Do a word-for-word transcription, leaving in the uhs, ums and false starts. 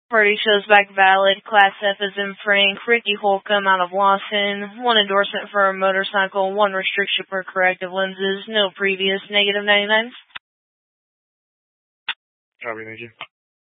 Party shows back valid. Class F is in Frank. Ricky Holcomb out of Lawson. One endorsement for a motorcycle. One restriction for corrective lenses. No previous negative ninety-nines. Copy, thank you.